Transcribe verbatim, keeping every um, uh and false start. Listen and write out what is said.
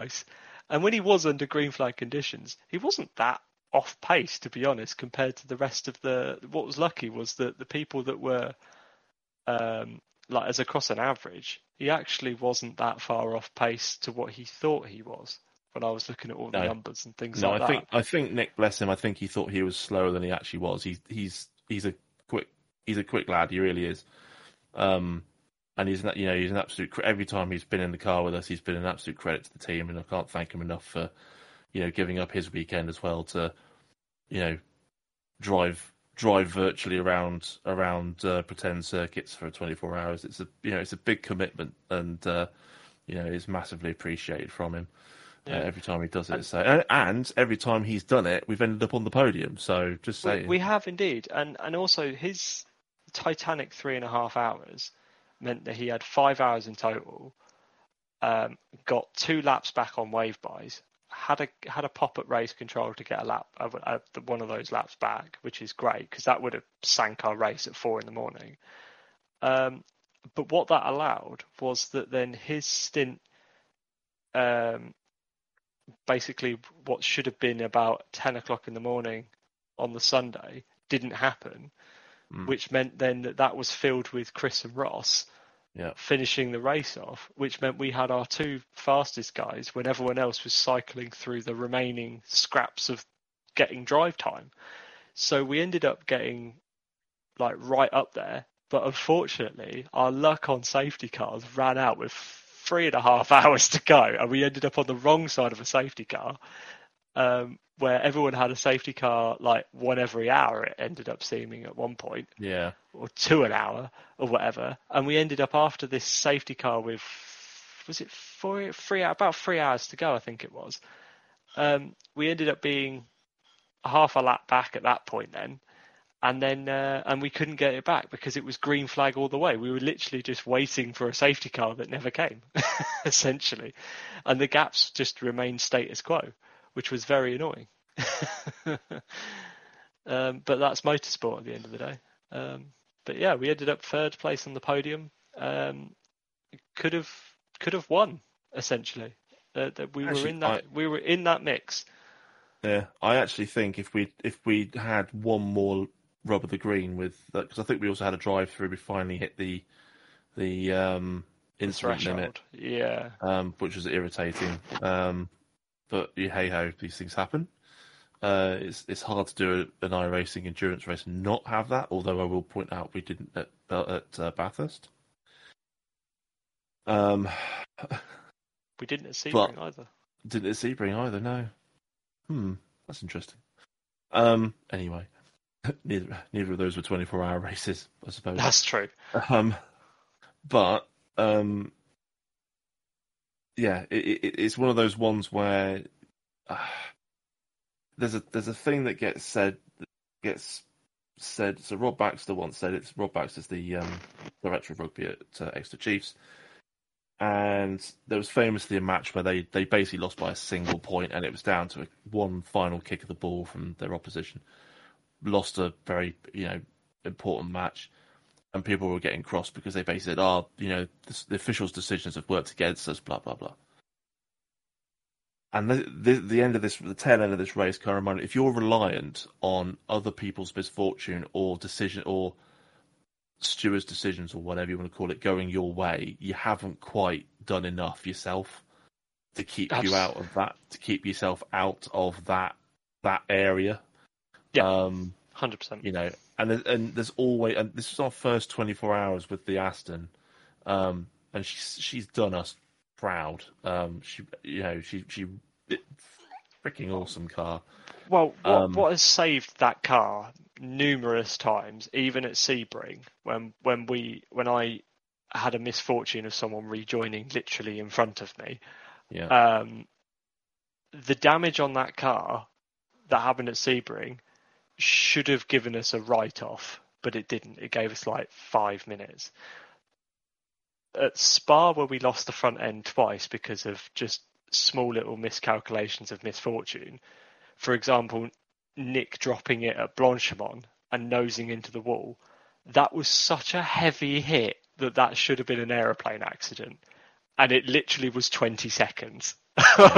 close. And when he was under green flag conditions, he wasn't that off pace, to be honest, compared to the rest of the. What was lucky was that the people that were, um, like as across an average, he actually wasn't that far off pace to what he thought he was when I was looking at all the No. numbers and things No, like I that. think I think Nick, bless him, I think he thought he was slower than he actually was. He's he's he's a quick he's a quick lad. He really is. Um, and he's you know he's an absolute every time he's been in the car with us, he's been an absolute credit to the team, and I can't thank him enough for you know giving up his weekend as well to you know drive drive virtually around around uh, pretend circuits for twenty-four hours. It's a you know it's a big commitment, and uh, you know it's massively appreciated from him. Yeah. Uh, every time he does it, And, so and, and every time he's done it, we've ended up on the podium. So just saying, we, we have indeed, and and also his Titanic three and a half hours meant that he had five hours in total. Um, got two laps back on wave buys. Had a had a pop at race control to get a lap, uh, uh, one of those laps back, which is great because that would have sank our race at four in the morning. Um, but what that allowed was that then his stint. Um, basically what should have been about ten o'clock in the morning on the Sunday didn't happen, mm. which meant then that that was filled with Chris and Ross yeah. finishing the race off, which meant we had our two fastest guys when everyone else was cycling through the remaining scraps of getting drive time. So we ended up getting like right up there, but unfortunately our luck on safety cars ran out with three and a half hours to go, and we ended up on the wrong side of a safety car, um, where everyone had a safety car like one every hour. It ended up seeming at one point, yeah, or two an hour or whatever. And we ended up after this safety car with was it four, three about three hours to go, I think it was. Um, we ended up being half a lap back at that point then. And then, uh, and we couldn't get it back because it was green flag all the way. We were literally just waiting for a safety car that never came, essentially. And the gaps just remained status quo, which was very annoying. um, but that's motorsport at the end of the day. Um, but yeah, we ended up third place on the podium. Um, could have, could have won, essentially. Uh, that we actually, were in that, I, we were in that mix. Yeah, I actually think if we if we had one more rub of the green with because I think we also had a drive through. We finally hit the the um, incident the limit, yeah, um, which was irritating. Um, but hey ho, these things happen. Uh, it's it's hard to do an iRacing endurance race and not have that. Although I will point out we didn't at at uh, Bathurst. Um, we didn't at Sebring either. Didn't at Sebring either. No. Hmm, that's interesting. Um, anyway. Neither, neither of those were twenty-four hour races, I suppose. That's true. Um, but um, yeah, it, it, it's one of those ones where uh, there's a there's a thing that gets said that gets said. So Rob Baxter once said it's Rob Baxter's the um, director of rugby at uh, Exeter Chiefs, and there was famously a match where they, they basically lost by a single point, and it was down to a, one final kick of the ball from their opposition. Lost a very, you know, important match, and people were getting cross because they basically said, "Oh, you know, the, the officials' decisions have worked against us." Blah blah blah. And the, the the end of this, the tail end of this race, can remind you, if you're reliant on other people's misfortune or decision or stewards' decisions or whatever you want to call it going your way, you haven't quite done enough yourself to keep That's... you out of that, to keep yourself out of that that area. Yeah, um, one hundred percent. You know, and and there's always, and this is our first twenty-four hours with the Aston, um, and she's she's done us proud. Um, she, you know, she she freaking awesome car. Well, what um, what has saved that car numerous times, even at Sebring, when when we when I had a misfortune of someone rejoining literally in front of me. Yeah. Um, the damage on that car that happened at Sebring should have given us a write-off, but it didn't. It gave us like five minutes. At Spa, where we lost the front end twice because of just small little miscalculations of misfortune, for example, Nick dropping it at Blanchimont and nosing into the wall, that was such a heavy hit that that should have been an aeroplane accident. And it literally was twenty seconds.